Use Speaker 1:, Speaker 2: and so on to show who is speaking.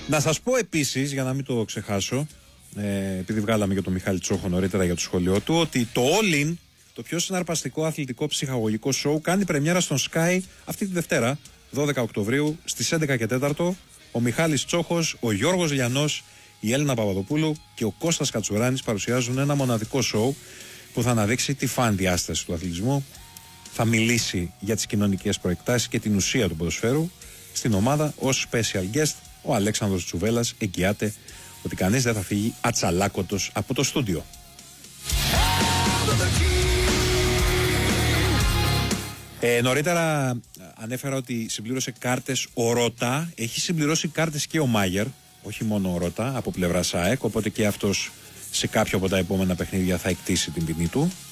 Speaker 1: Να σας πω επίσης, για να μην το ξεχάσω, επειδή βγάλαμε για τον Μιχάλη Τσόχο νωρίτερα για το σχολείο του, ότι το All In, το πιο συναρπαστικό αθλητικό ψυχαγωγικό σοου, κάνει πρεμιέρα στον Sky αυτή τη Δευτέρα, 12 Οκτωβρίου, στις 11 και 4. Ο Μιχάλης Τσόχος, ο Γιώργος Λιανός, η Έλληνα Παπαδοπούλου και ο Κώστας Κατσουράνης παρουσιάζουν ένα μοναδικό σοου που θα αναδείξει τη φαν διάσταση του αθλητισμού. Θα μιλήσει για τις κοινωνικές προεκτάσεις και την ουσία του ποδοσφαίρου. Στην ομάδα, ως special guest, ο Αλέξανδρος Τσουβέλλας εγγυάται ότι κανείς δεν θα φύγει ατσαλάκωτος από το στούντιο. Νωρίτερα ανέφερα ότι συμπλήρωσε κάρτες ο Ρώτα. Έχει συμπληρώσει κάρτες και ο Μάγερ, όχι μόνο ο Ρώτα, από πλευρά ΑΕΚ, οπότε και αυτός σε κάποιο από τα επόμενα παιχνίδια θα εκτίσει την ποινή του.